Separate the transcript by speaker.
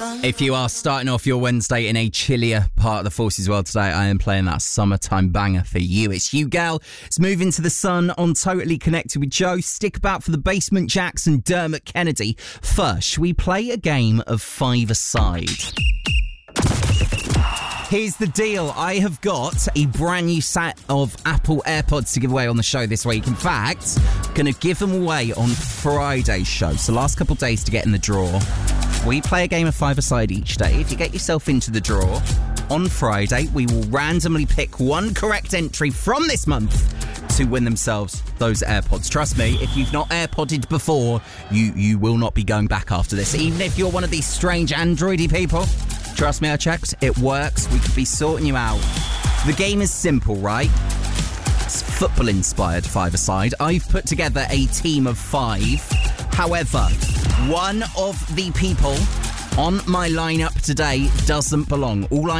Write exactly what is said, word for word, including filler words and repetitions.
Speaker 1: If you are starting off your Wednesday in a chillier part of the Forces world today, I am playing that summertime banger for you. It's You Gal. It's Moving to the Sun on Totally Connected with Joe. Stick about for the Basement Jacks and Dermot Kennedy. First, shall we play a game of five-a-side? Here's the deal. I have got a brand new set of Apple AirPods to give away on the show this week. In fact, going to give them away on Friday's show. So last couple of days to get in the draw. We play a game of five-a-side each day. If you get yourself into the draw, on Friday, we will randomly pick one correct entry from this month to win themselves those AirPods. Trust me, if you've not AirPodded before, you, you will not be going back after this. Even if you're one of these strange Androidy people, trust me, I checked. It works. We could be sorting you out. The game is simple, right? It's football-inspired five-a-side. I've put together a team of five. However, one of the people on my lineup today doesn't belong. All I